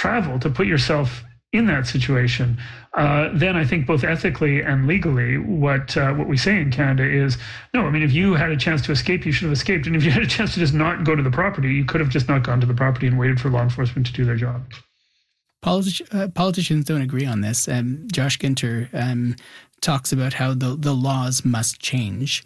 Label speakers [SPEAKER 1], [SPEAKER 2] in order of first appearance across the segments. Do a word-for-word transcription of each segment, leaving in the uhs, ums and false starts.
[SPEAKER 1] travel to put yourself in that situation, uh, then I think both ethically and legally, what uh, what we say in Canada is, no, I mean, if you had a chance to escape, you should have escaped. And if you had a chance to just not go to the property, you could have just not gone to the property and waited for law enforcement to do their job.
[SPEAKER 2] Politi- uh, politicians don't agree on this. Um, Josh Ginter um, talks about how the, the laws must change.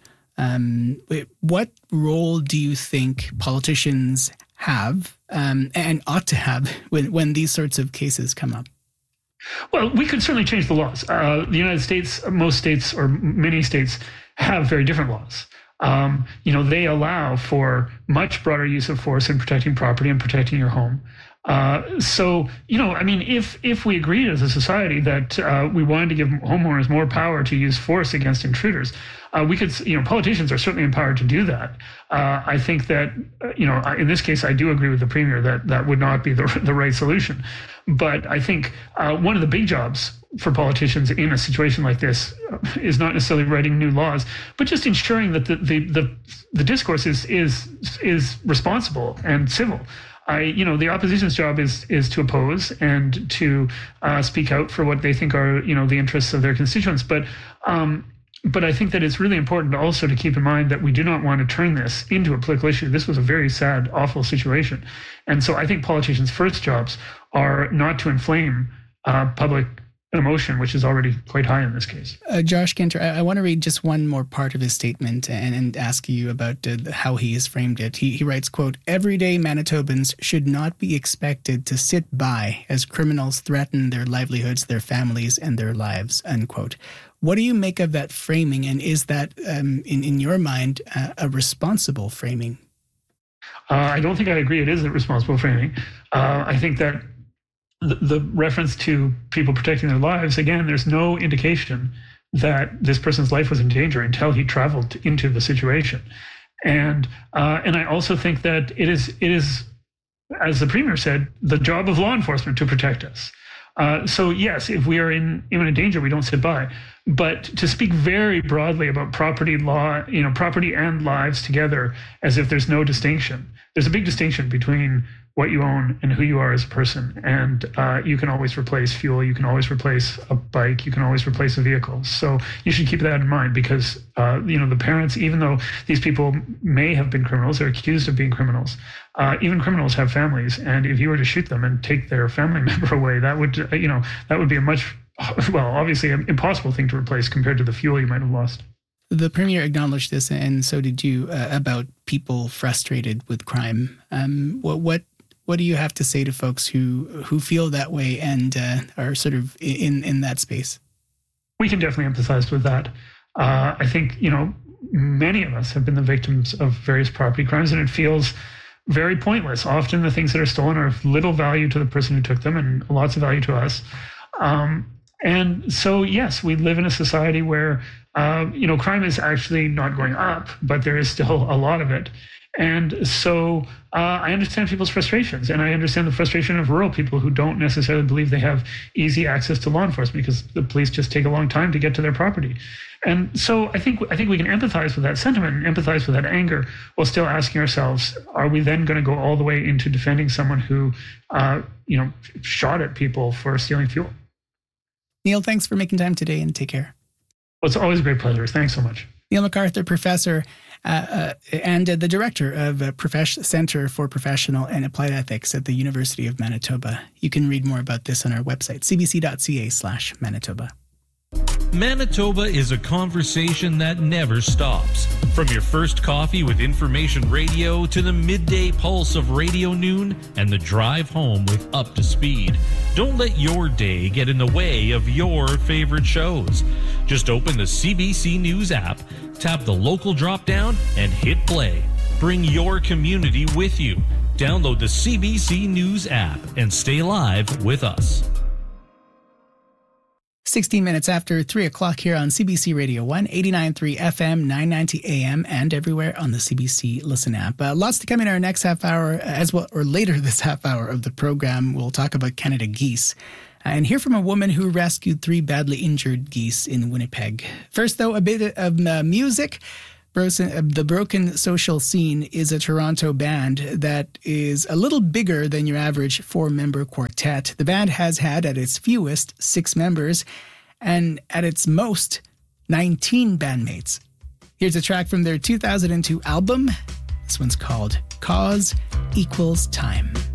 [SPEAKER 2] Um, what role do you think politicians have um, and ought to have when, when these sorts of cases come up?
[SPEAKER 1] Well, we could certainly change the laws. Uh, the United States, most states or many states have very different laws. Um, you know, they allow for much broader use of force in protecting property and protecting your home. Uh, so, you know, I mean, if if we agreed as a society that uh, we wanted to give homeowners more power to use force against intruders, uh, we could, you know, politicians are certainly empowered to do that. Uh, I think that, uh, you know, in this case, I do agree with the Premier that that would not be the, the right solution. But I think uh, one of the big jobs for politicians in a situation like this is not necessarily writing new laws, but just ensuring that the the the, the discourse is is is responsible and civil. I, you know, the opposition's job is is to oppose and to uh, speak out for what they think are, you know, the interests of their constituents. But um, but I think that it's really important also to keep in mind that we do not want to turn this into a political issue. This was a very sad, awful situation, and so I think politicians' first jobs are not to inflame uh, public emotion, which is already quite high in this case.
[SPEAKER 2] Uh, Josh Ginter, I, I want to read just one more part of his statement and, and ask you about uh, how he has framed it. He, he writes, quote, "Everyday Manitobans should not be expected to sit by as criminals threaten their livelihoods, their families, and their lives," unquote. What do you make of that framing, and is that, um, in, in your mind, uh, a responsible framing?
[SPEAKER 1] Uh, I don't think I agree it is a responsible framing. Uh, I think that The, the reference to people protecting their lives, again, there's no indication that this person's life was in danger until he traveled into the situation. And uh, and I also think that it is, it is, as the Premier said, the job of law enforcement to protect us. Uh, so yes, if we are in imminent danger, we don't sit by. But to speak very broadly about property law, you know, property and lives together as if there's no distinction. There's a big distinction between what you own and who you are as a person. And uh, you can always replace fuel. You can always replace a bike. You can always replace a vehicle. So you should keep that in mind because, uh, you know, the parents, even though these people may have been criminals, they're accused of being criminals. Uh, even criminals have families. And if you were to shoot them and take their family member away, that would, uh, you know, that would be a much, well, obviously an impossible thing to replace compared to the fuel you might have lost.
[SPEAKER 2] The Premier acknowledged this, and so did you, uh, about people frustrated with crime. Um, what, what, What do you have to say to folks who who feel that way and uh, are sort of in, in that space?
[SPEAKER 1] We can definitely empathize with that. Uh, I think, you know, many of us have been the victims of various property crimes, and it feels very pointless. Often the things that are stolen are of little value to the person who took them and lots of value to us. Um, and so, yes, we live in a society where, uh, you know, crime is actually not going up, but there is still a lot of it. And so uh, I understand people's frustrations, and I understand the frustration of rural people who don't necessarily believe they have easy access to law enforcement because the police just take a long time to get to their property. And so I think I think we can empathize with that sentiment and empathize with that anger while still asking ourselves, are we then going to go all the way into defending someone who, uh, you know, shot at people for stealing fuel?
[SPEAKER 2] Neil, thanks for making time today, and take care.
[SPEAKER 1] Well, it's always a great pleasure. Thanks so much.
[SPEAKER 2] Neil MacArthur, professor uh, uh, and uh, the director of uh, Profes- Center for Professional and Applied Ethics at the University of Manitoba. You can read more about this on our website, cbc.ca slash Manitoba.
[SPEAKER 3] Manitoba is a conversation that never stops. From your first coffee with information radio to the midday pulse of Radio Noon and the drive home with Up to Speed. Don't let your day get in the way of your favorite shows. Just open the C B C News app, tap the local drop-down, and hit play. Bring your community with you. Download the C B C News app and stay live with us.
[SPEAKER 2] sixteen minutes after three o'clock here on C B C Radio one, eighty-nine point three F M, nine ninety A M, and everywhere on the C B C Listen app. Uh, lots to come in our next half hour as well, or later this half hour of the program. We'll talk about Canada geese uh, and hear from a woman who rescued three badly injured geese in Winnipeg. First, though, a bit of uh, music. Broken, the Broken Social Scene is a Toronto band that is a little bigger than your average four-member quartet. The band has had, at its fewest, six members, and at its most, nineteen bandmates. Here's a track from their two thousand two album. This one's called Cause Equals Time.